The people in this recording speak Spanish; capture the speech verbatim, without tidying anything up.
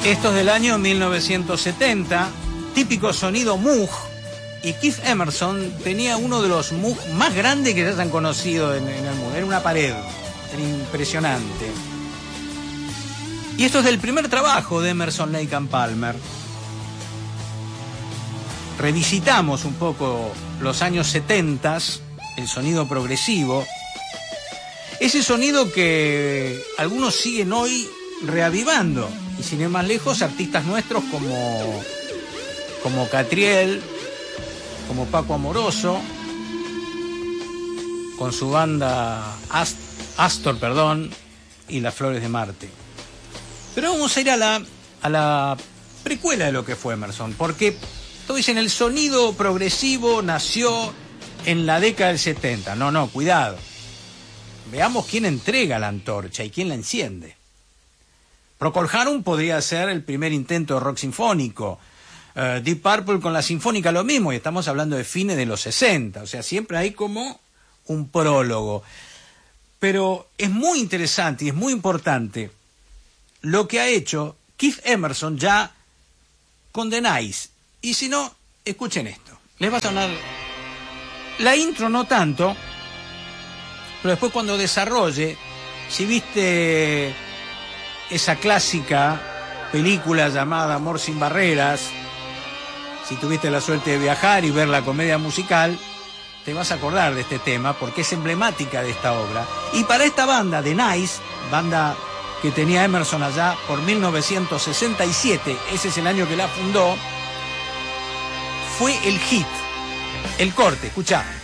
Esto es del año mil novecientos setenta, típico sonido Moog, y Keith Emerson tenía uno de los Moog más grandes que se hayan conocido en, en el mundo. Era una pared, era impresionante. Y esto es del primer trabajo de Emerson, Lake and Palmer. Revisitamos un poco los años setenta, el sonido progresivo. Ese sonido que algunos siguen hoy reavivando. Y sin ir más lejos, artistas nuestros como, como Catriel, como Paco Amoroso, con su banda Ast- Astor, perdón, y Las Flores de Marte. Pero vamos a ir a la, a la precuela de lo que fue Emerson, porque todos dicen el sonido progresivo nació en la década del setenta. No, no, cuidado. Veamos quién entrega la antorcha y quién la enciende. Procol Harum podría ser el primer intento de rock sinfónico. Uh, Deep Purple con la sinfónica lo mismo, y estamos hablando de fines de los sesenta. O sea, siempre hay como un prólogo. Pero es muy interesante y es muy importante lo que ha hecho Keith Emerson ya con The Nice. Y si no, escuchen esto. Les va a sonar la intro, no tanto, pero después cuando desarrolle, si viste esa clásica película llamada Amor sin barreras, si tuviste la suerte de viajar y ver la comedia musical, te vas a acordar de este tema porque es emblemática de esta obra. Y para esta banda, The Nice, banda que tenía Emerson allá por mil novecientos sesenta y siete, ese es el año que la fundó, fue el hit, el corte, escuchá.